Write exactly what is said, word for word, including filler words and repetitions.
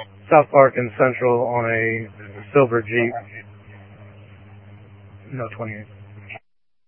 South Park and Central on a silver Jeep. No, twenty-eight.